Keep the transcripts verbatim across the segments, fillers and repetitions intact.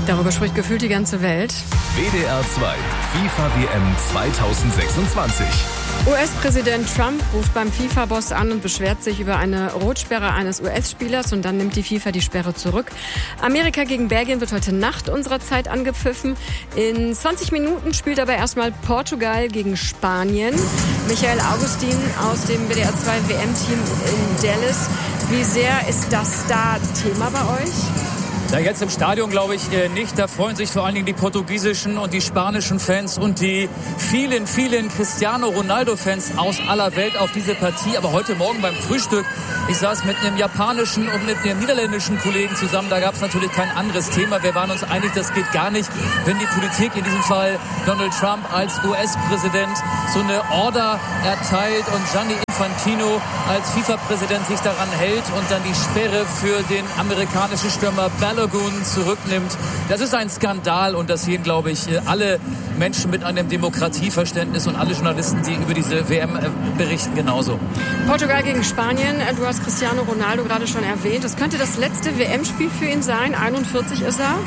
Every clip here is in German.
Darüber spricht gefühlt die ganze Welt. W D R zwei FIFA-W M zweitausendsechsundzwanzig. U S-Präsident Trump ruft beim FIFA-Boss an und beschwert sich über eine Rotsperre eines U S-Spielers und dann nimmt die FIFA die Sperre zurück. Amerika gegen Belgien wird heute Nacht unserer Zeit angepfiffen. In zwanzig Minuten spielt aber erstmal Portugal gegen Spanien. Michael Augustin aus dem W D R zwei W M-Team in Dallas. Wie sehr ist das da Thema bei euch? Ja, jetzt im Stadion glaube ich nicht. Da freuen sich vor allen Dingen die portugiesischen und die spanischen Fans und die vielen, vielen Cristiano Ronaldo-Fans aus aller Welt auf diese Partie. Aber heute Morgen beim Frühstück, ich saß mit einem japanischen und mit einem niederländischen Kollegen zusammen. Da gab es natürlich kein anderes Thema. Wir waren uns einig, das geht gar nicht, wenn die Politik, in diesem Fall Donald Trump als U S-Präsident, so eine Order erteilt und Gianni Infantino als FIFA-Präsident sich daran hält und dann die Sperre für den amerikanischen Stürmer Balogun zurücknimmt. Das ist ein Skandal und das sehen, glaube ich, alle Menschen mit einem Demokratieverständnis und alle Journalisten, die über diese W M berichten, genauso. Portugal gegen Spanien. Du hast Cristiano Ronaldo gerade schon erwähnt. Das könnte das letzte W M-Spiel für ihn sein. einundvierzig ist er.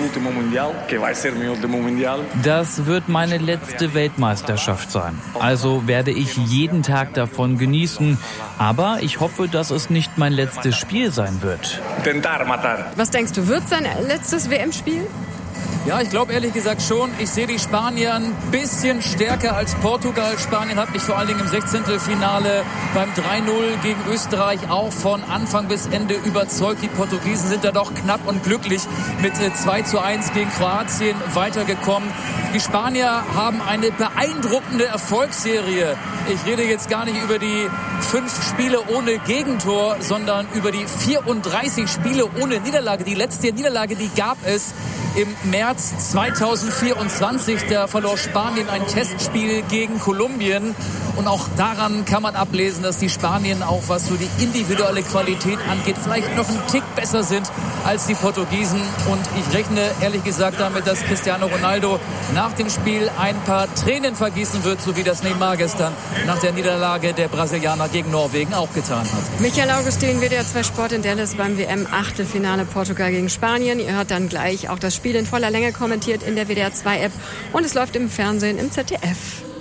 Das wird meine letzte Weltmeisterschaft sein. Also werde ich jeden Tag davon genießen. Aber ich hoffe, dass es nicht mein letztes Spiel sein wird. Was denkst du, wird sein letztes W M-Spiel? Ja, ich glaube ehrlich gesagt schon. Ich sehe die Spanier ein bisschen stärker als Portugal. Spanien hat mich vor allen Dingen im Sechzehntelfinale beim drei null gegen Österreich auch von Anfang bis Ende überzeugt. Die Portugiesen sind da doch knapp und glücklich mit zwei zu eins gegen Kroatien weitergekommen. Die Spanier haben eine beeindruckende Erfolgsserie. Ich rede jetzt gar nicht über die fünf Spiele ohne Gegentor, sondern über die vierunddreißig Spiele ohne Niederlage. Die letzte Niederlage, die gab es im März zweitausendvierundzwanzig. Da verlor Spanien ein Testspiel gegen Kolumbien. Und auch daran kann man ablesen, dass die Spanier auch was so die individuelle Qualität angeht, vielleicht noch einen Tick besser sind als die Portugiesen. Und ich rechne ehrlich gesagt damit, dass Cristiano Ronaldo nach dem Spiel ein paar Tränen vergießen wird, so wie das Neymar gestern nach der Niederlage der Brasilianer gegen Norwegen auch getan hat. Michael Augustin, W D R zwei Sport in Dallas beim W M-Achtelfinale Portugal gegen Spanien. Ihr hört dann gleich auch das Spiel in voller Länge kommentiert in der W D R zwei App und es läuft im Fernsehen im Z D F.